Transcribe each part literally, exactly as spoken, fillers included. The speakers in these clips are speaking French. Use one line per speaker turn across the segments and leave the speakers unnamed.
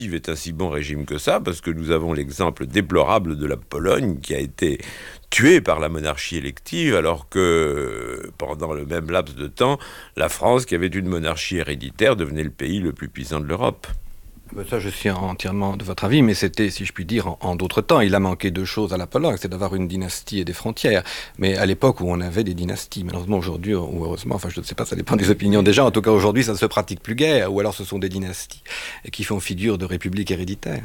est un si bon régime que ça, parce que nous avons l'exemple déplorable de la Pologne qui a été tuée par la monarchie élective, alors que pendant le même laps de temps, la France, qui avait une monarchie héréditaire, devenait le pays le plus puissant de l'Europe.
Ça, je suis entièrement de votre avis, mais c'était, si je puis dire, en, en d'autres temps. Il a manqué deux choses à la Pologne, c'est d'avoir une dynastie et des frontières. Mais à l'époque où on avait des dynasties, malheureusement aujourd'hui, ou heureusement, enfin je ne sais pas, ça dépend des opinions des gens. En tout cas aujourd'hui, ça ne se pratique plus guère, ou alors ce sont des dynasties qui font figure de république héréditaire.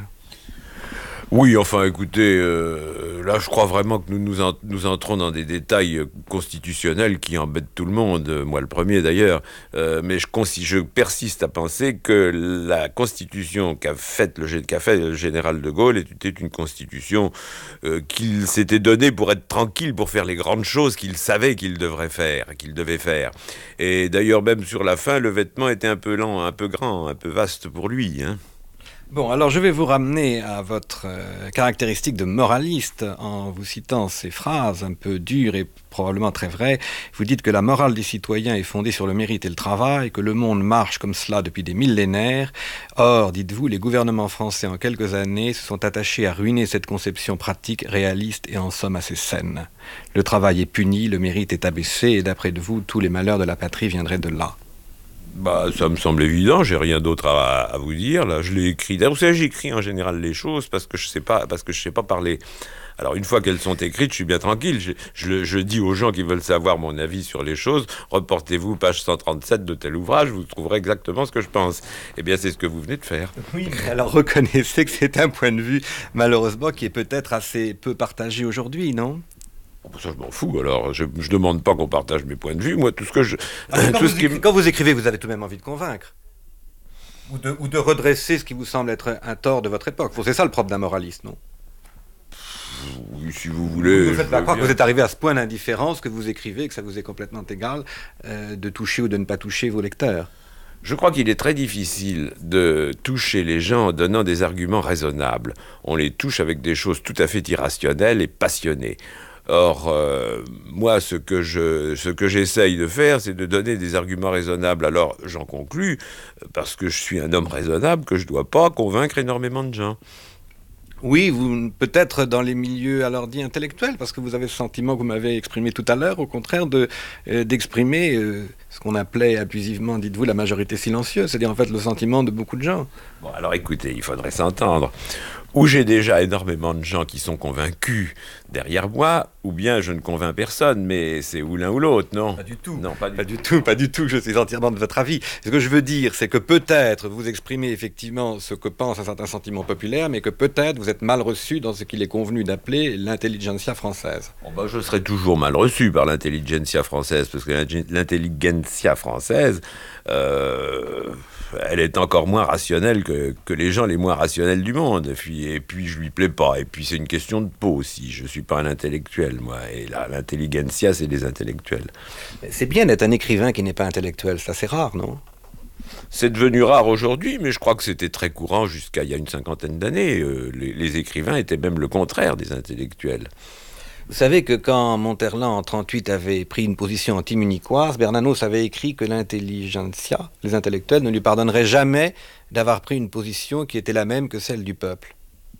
Oui, enfin, écoutez, euh, là, je crois vraiment que nous nous, en, nous entrons dans des détails constitutionnels qui embêtent tout le monde, moi le premier d'ailleurs, euh, mais je, je persiste à penser que la constitution qu'a faite le, qu'a fait le général de Gaulle était une constitution euh, qu'il s'était donnée pour être tranquille, pour faire les grandes choses qu'il savait qu'il devrait faire, qu'il devait faire. Et d'ailleurs, même sur la fin, le vêtement était un peu lent, un peu grand, un peu vaste pour lui, hein.
Bon, alors je vais vous ramener à votre euh, caractéristique de moraliste en vous citant ces phrases un peu dures et probablement très vraies. Vous dites que la morale des citoyens est fondée sur le mérite et le travail, que le monde marche comme cela depuis des millénaires. Or, dites-vous, les gouvernements français en quelques années se sont attachés à ruiner cette conception pratique, réaliste et en somme assez saine. Le travail est puni, le mérite est abaissé et d'après vous, tous les malheurs de la patrie viendraient de là.
Bah, ça me semble évident, j'ai rien d'autre à, à vous dire, là, je l'ai écrit. D'ailleurs, vous savez, j'écris en général les choses parce que je sais pas, parce que je sais pas parler. Alors, une fois qu'elles sont écrites, je suis bien tranquille. Je, je, je dis aux gens qui veulent savoir mon avis sur les choses, reportez-vous, page cent trente-sept de tel ouvrage, vous trouverez exactement ce que je pense. Eh bien, c'est ce que vous venez de faire.
Oui, mais alors reconnaissez que c'est un point de vue, malheureusement, qui est peut-être assez peu partagé aujourd'hui, non ?
Ça, je m'en fous, alors. Je ne demande pas qu'on partage mes points de vue. Moi, tout ce que je...
Ah, quand,
tout
vous
ce qui...
écrivez, quand vous écrivez, vous avez tout de même envie de convaincre. Ou de, ou de redresser ce qui vous semble être un tort de votre époque. Bon, c'est ça le propre d'un moraliste, non ?
Oui, si vous voulez...
Vous ne faites pas croire que vous êtes arrivé à ce point d'indifférence que vous écrivez, que ça vous est complètement égal euh, de toucher ou de ne pas toucher vos lecteurs.
Je crois qu'il est très difficile de toucher les gens en donnant des arguments raisonnables. On les touche avec des choses tout à fait irrationnelles et passionnées. Or, euh, moi, ce que je, ce que j'essaye de faire, c'est de donner des arguments raisonnables. Alors, j'en conclus, parce que je suis un homme raisonnable, que je ne dois pas convaincre énormément de gens.
Oui, vous, peut-être dans les milieux alors dits intellectuels, parce que vous avez ce sentiment que vous m'avez exprimé tout à l'heure, au contraire, de, euh, d'exprimer euh, ce qu'on appelait abusivement, dites-vous, la majorité silencieuse, c'est-à-dire en fait le sentiment de beaucoup de gens.
Bon, alors écoutez, il faudrait s'entendre. Ou j'ai déjà énormément de gens qui sont convaincus derrière moi, ou bien je ne convainc personne, mais c'est ou l'un ou l'autre, non ?
Pas du tout.
Non, pas du,
pas du tout. Pas du tout, je suis entièrement de votre avis. Ce que je veux dire, c'est que peut-être vous exprimez effectivement ce que pense un certain sentiment populaire, mais que peut-être vous êtes mal reçu dans ce qu'il est convenu d'appeler l'intelligentsia française.
Bon, ben, je serai toujours mal reçu par l'intelligentsia française, parce que l'intelligentsia française... Euh... elle est encore moins rationnelle que, que les gens les moins rationnels du monde. Et puis, et puis je lui plais pas. Et puis, c'est une question de peau aussi. Je suis pas un intellectuel, moi. Et là, l'intelligentsia, c'est des intellectuels.
C'est bien d'être un écrivain qui n'est pas intellectuel. Ça, c'est rare, non ?
C'est devenu rare aujourd'hui, mais je crois que c'était très courant jusqu'à il y a une cinquantaine d'années. Euh, les, les écrivains étaient même le contraire des intellectuels.
Vous savez que quand Monterland, en trente-huit, avait pris une position anti-munichoise, Bernanos avait écrit que l'intelligentsia, les intellectuels, ne lui pardonneraient jamais d'avoir pris une position qui était la même que celle du peuple.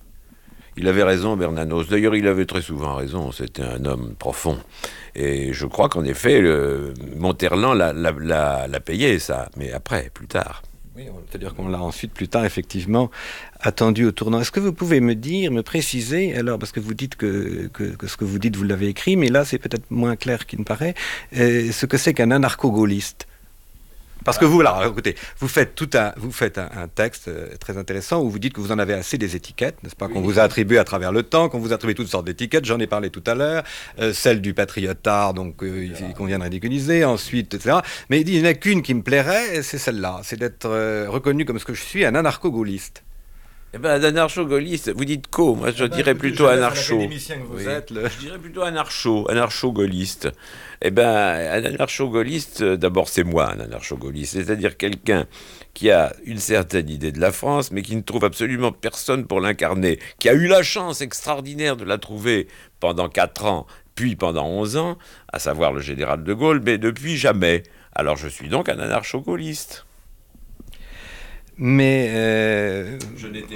Il avait raison, Bernanos. D'ailleurs, il avait très souvent raison. C'était un homme profond. Et je crois qu'en effet, le Monterland l'a, l'a, l'a, l'a payé, ça. Mais après, plus tard.
Oui, c'est-à-dire qu'on l'a ensuite, plus tard, effectivement, attendu au tournant. Est-ce que vous pouvez me dire, me préciser, alors, parce que vous dites que, que, que ce que vous dites, vous l'avez écrit, mais là, c'est peut-être moins clair qu'il ne paraît, euh, ce que c'est qu'un anarcho-gaulliste. Parce que vous, là, écoutez, vous faites, tout un, vous faites un, un texte euh, très intéressant où vous dites que vous en avez assez des étiquettes, n'est-ce pas, oui, qu'on vous a attribuées à travers le temps, qu'on vous attribue toutes sortes d'étiquettes, j'en ai parlé tout à l'heure, euh, celle du patriotard, donc euh, ah. qu'on vient de ridiculiser, ensuite, et cetera. Mais il dit, il n'y en a qu'une qui me plairait, c'est celle-là, c'est d'être euh, reconnu comme ce que je suis, un anarcho-gaulliste.
Eh ben, anarcho-gaulliste, vous dites co, moi je eh ben, dirais plutôt anarcho. Que vous oui. êtes, le... Je dirais plutôt anarcho, anarcho-gaulliste. Eh ben, un anarcho-gaulliste, d'abord c'est moi un anarcho-gaulliste, c'est-à-dire quelqu'un qui a une certaine idée de la France, mais qui ne trouve absolument personne pour l'incarner, qui a eu la chance extraordinaire de la trouver pendant quatre ans, puis pendant onze ans, à savoir le général de Gaulle, mais depuis jamais. Alors je suis donc un anarcho-gaulliste.
Mais euh,
je n'étais